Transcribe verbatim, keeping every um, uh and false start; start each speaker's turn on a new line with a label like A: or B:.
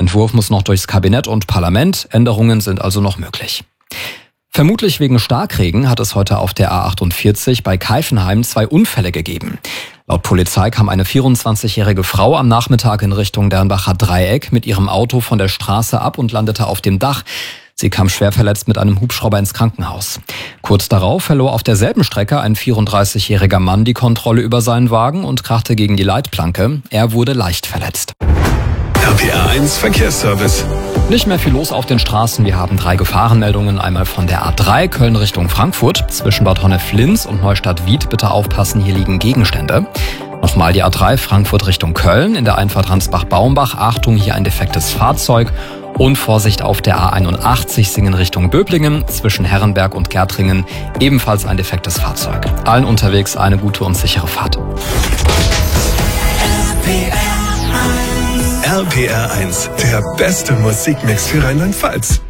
A: Entwurf muss noch durchs Kabinett und Parlament. Änderungen sind also noch möglich. Vermutlich wegen Starkregen hat es heute auf der A achtundvierzig bei Keifenheim zwei Unfälle gegeben. Laut Polizei kam eine vierundzwanzigjährige Frau am Nachmittag in Richtung Dernbacher Dreieck mit ihrem Auto von der Straße ab und landete auf dem Dach. Sie kam schwer verletzt mit einem Hubschrauber ins Krankenhaus. Kurz darauf verlor auf derselben Strecke ein vierunddreißigjähriger Mann die Kontrolle über seinen Wagen und krachte gegen die Leitplanke. Er wurde leicht verletzt.
B: R P R eins Verkehrsservice.
A: Nicht mehr viel los auf den Straßen. Wir haben drei Gefahrenmeldungen. Einmal von der A drei Köln Richtung Frankfurt. Zwischen Bad Honnef-Linz und Neustadt-Wied bitte aufpassen, hier liegen Gegenstände. Nochmal die A drei Frankfurt Richtung Köln. In der Einfahrt Ransbach-Baumbach. Achtung, hier ein defektes Fahrzeug. Und Vorsicht auf der A einundachtzig Singen Richtung Böblingen. Zwischen Herrenberg und Gärtringen ebenfalls ein defektes Fahrzeug. Allen unterwegs eine gute und sichere Fahrt.
B: R P R eins, der beste Musikmix für Rheinland-Pfalz.